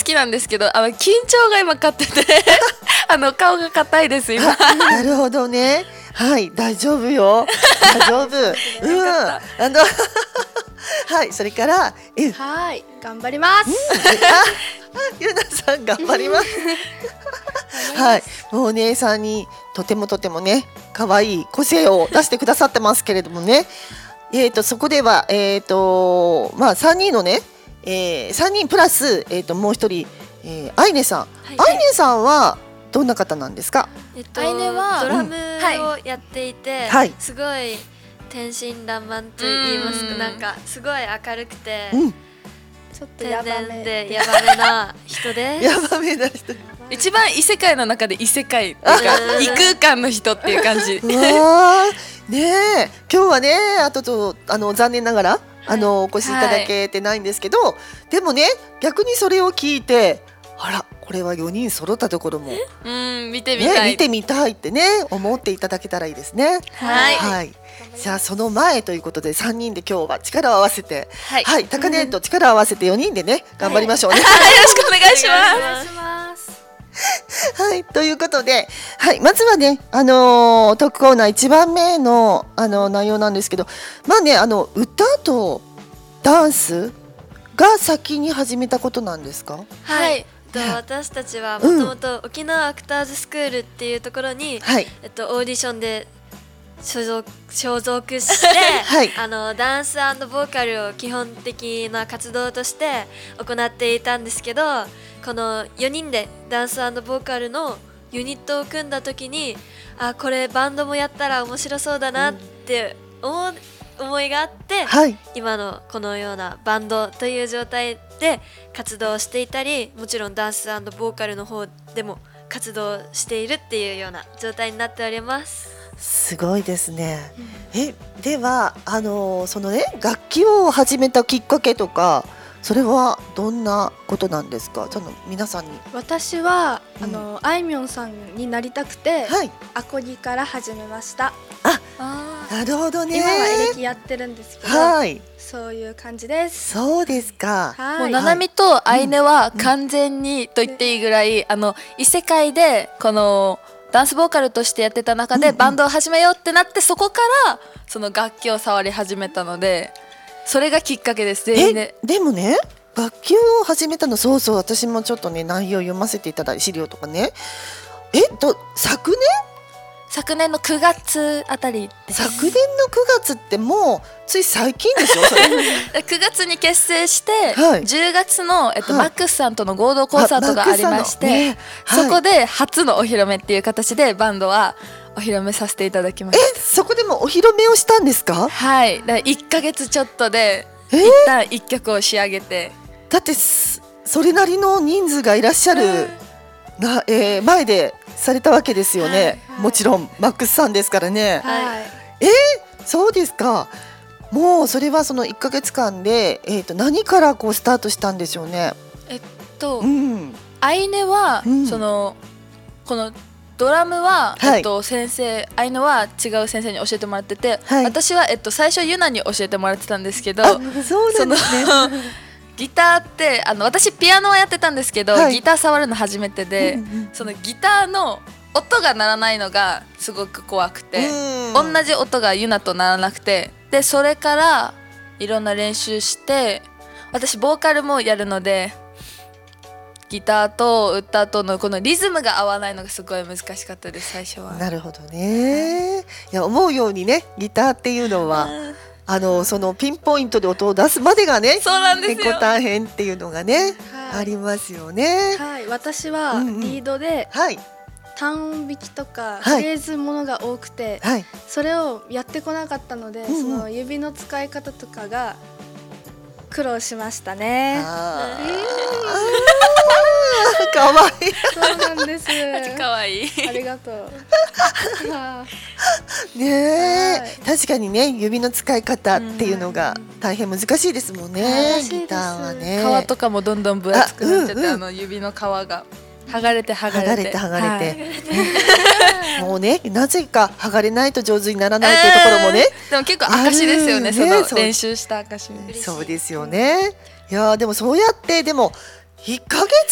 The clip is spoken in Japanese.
きなんですけど、緊張が今勝ってて顔が硬いです今。 なるほどね。はい、大丈夫よ。大丈夫。はい、それから、 はい、頑張ります。 ゆなさん頑張ります。はい、もうお姉さんにとてもね、可愛い個性を出してくださってますけれどもね。そこでは3人のね、3人プラスもう一人、アイネさん。アイネさんはどんな方なんですか？ アイネはドラムをやっていて、すごい天真爛漫と言いますか、なんかすごい明るくて、 ちょっと天然でヤバめな人です。 ヤバめな人。 一番異世界の中で異世界っていうか異空間の人っていう感じ。 わーねえ、今日はね、残念ながらお越しいただけてないんですけど、でもね、逆にそれを聞いて、あら、これは4人揃ったところも見てみたい、 見てみたいってね、思っていただけたらいいですね。はい。じゃあその前ということで3人で今日は力を合わせて、はい、高根と力を合わせて4人でね頑張りましょうね。 よろしくお願いします。 はい、ということで、はい、まずはね、トークコーナー1番目の内容なんですけど、まあね、歌とダンスが先に始めたことなんですか？ はい。私たちはもともと沖縄アクターズスクールっていうところに、オーディションで所属して、ダンス&ボーカルを基本的な活動として行っていたんですけど、この4人でダンス&ボーカルのユニットを組んだ時に、これバンドもやったら面白そうだなって思いがあって、今のこのようなバンドという状態で活動していたり、もちろんダンス&ボーカルの方でも活動しているっていうような状態になっております。 すごいですね。ではそのね、楽器を始めたきっかけとか、それはどんなことなんですか？ちょっと皆さんに。 私はあいみょんさんになりたくて、アコギから始めました。 なるほどね。 今はエレキやってるんですけど、そういう感じです。 そうですか。 もうななみとアイネは完全にと言っていいぐらい、異世界でこのダンスボーカルとしてやってた中でバンドを始めようってなって、そこからその楽器を触り始めたので、それがきっかけです。全員で。 でもね、楽器を始めたの、そうそう、私もちょっとね内容読ませていただいて、資料とかね、 昨年の9月あたりです。 昨年の9月ってもうつい最近でしょそれ。 9月に結成して、10月の、マックスさんとの合同コンサートがありまして、そこで初のお披露目っていう形でバンドはお披露目させていただきました。 そこでもお披露目をしたんですか？ はい、だから1ヶ月ちょっとで一旦1曲を仕上げて、 だってそれなりの人数がいらっしゃる前でされたわけですよね。もちろんマックスさんですからね。そうですか。もうそれはその1ヶ月間で、何からスタートしたんでしょうね。 アイネは、このドラムは、先生、アイネは違う先生に教えてもらってて、私は、最初ユナに教えてもらってたんですけど、 そうなんですね。 ギターって私ピアノはやってたんですけど、ギター触るの初めてで、そのギターの音が鳴らないのがすごく怖くて、同じ音がユナと鳴らなくて、でそれからいろんな練習して、私ボーカルもやるので、ギターと歌とのこのリズムが合わないのがすごい難しかったです、最初は。 なるほどね。いや、思うようにね、ギターっていうのはそのピンポイントで音を出すまでがね、 そうなんですよ。 結構大変っていうのがね、ありますよね。 私はリードで単音弾きとかフレーズものが多くて、それをやってこなかったので、その指の使い方とかが苦労しましたね。 かわいい。 そうなんです。 かわいい。 ありがとう。 確かにね、指の使い方っていうのが大変難しいですもんね、ギターはね。 皮とかもどんどん分厚くなっちゃって、指の皮が剥がれてもうね、なぜか剥がれないと上手にならないというところもね、 でも結構証ですよね、その練習した証。 そうですよね。いやでもそうやって、でも1ヶ月